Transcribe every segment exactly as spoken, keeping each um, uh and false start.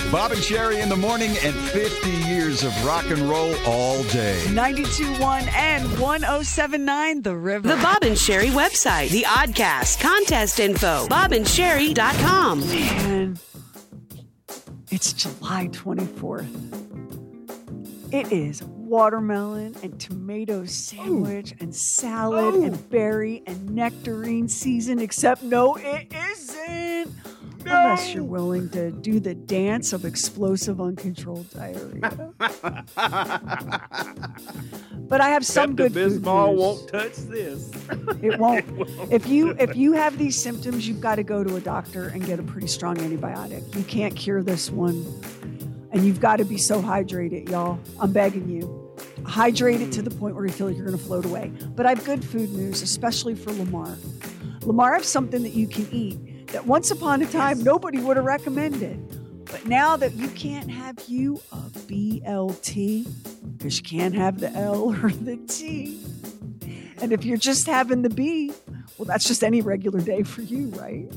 Bob and Sherry in the morning and fifty years of rock and roll all day. ninety-two point one and one oh seven point nine The River. The Bob and Sherry website, the Oddcast, contest info, bob and sherry dot com. Man, it's July twenty-fourth. It is watermelon and tomato sandwich Ooh. and salad Ooh. and berry and nectarine season, except no, it isn't. No. Unless you're willing to do the dance of explosive, uncontrolled diarrhea. But I have some Except good food Bismol news. won't touch this. It won't. It won't. If you if you have these symptoms, you've got to go to a doctor and get a pretty strong antibiotic. You can't cure this one, and you've got to be so hydrated, y'all. I'm begging you. Hydrate it to the point where you feel like you're going to float away. But I have good food news, especially for Lamar. Lamar has something that you can eat that once upon a time nobody would have recommended. But now that you can't have you a B L T, because you can't have the L or the T. And if you're just having the B, well, that's just any regular day for you, right?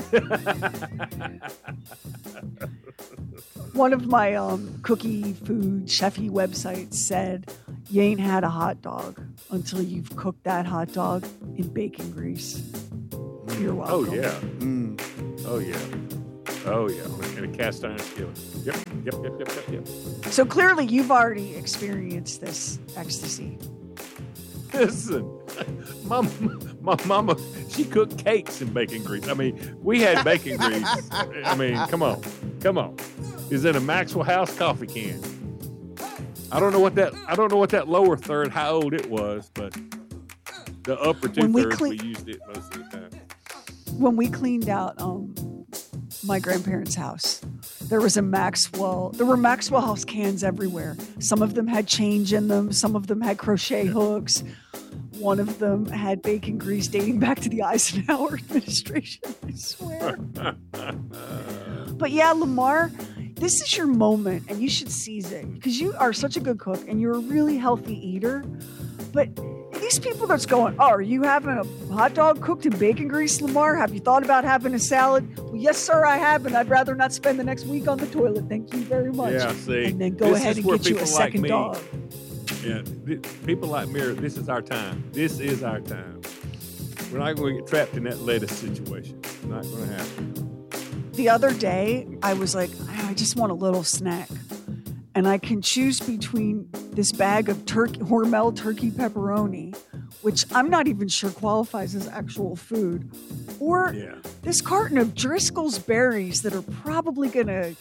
One of my um, cookie food chefy websites said, you ain't had a hot dog until you've cooked that hot dog in bacon grease. You're welcome. Oh, yeah. Mm. Oh, yeah. Oh, yeah. In a cast iron skillet. Yep, yep, yep, yep, yep, yep. So clearly you've already experienced this ecstasy. Listen, my, my mama, she cooked cakes in bacon grease. I mean, we had bacon grease. I mean, come on. Come on. It's in a Maxwell House coffee can. I don't know what that, I don't know what that lower third, how old it was, but the upper two we thirds, cle- we used it most of the time. When we cleaned out um, my grandparents' house, there was a Maxwell, there were Maxwell House cans everywhere. Some of them had change in them. Some of them had crochet hooks. One of them had bacon grease dating back to the Eisenhower administration, I swear. But yeah, Lamar, this is your moment and you should seize it because you are such a good cook and you're a really healthy eater. But these people that's going, oh, are you having a hot dog cooked in bacon grease, Lamar? Have you thought about having a salad? Well, yes, sir, I have, and I'd rather not spend the next week on the toilet. Thank you very much. Yeah, see. And then go this ahead is and where get you a people second like me, dog. Yeah, th- people like me, this is our time. This is our time. We're not going to get trapped in that lettuce situation. It's not going to happen. The other day, I was like, I just want a little snack. And I can choose between this bag of turkey, Hormel turkey pepperoni, which I'm not even sure qualifies as actual food, or Yeah. this carton of Driscoll's berries that are probably going to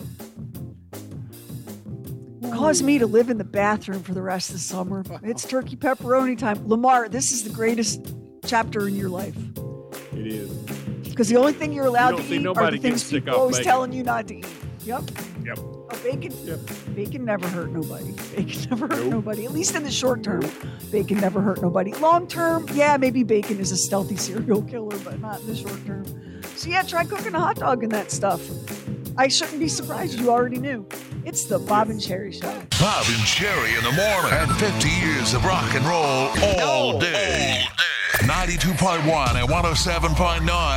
cause me to live in the bathroom for the rest of the summer. It's turkey pepperoni time. Lamar, this is the greatest chapter in your life. It is. Because the only thing you're allowed You don't to see eat are nobody the getting things sick people off always bacon. telling you not to eat. Yep. Yep. Oh, bacon. Yep. Bacon never hurt nobody. Bacon never hurt Nope. nobody. At least in the short term, bacon never hurt nobody. Long term, yeah, maybe bacon is a stealthy serial killer, but not in the short term. So yeah, try cooking a hot dog and that stuff. I shouldn't be surprised you already knew. It's the Bob and Sherry Show. Bob and Sherry in the morning. And fifty years of rock and roll all day. ninety-two point one and one oh seven point nine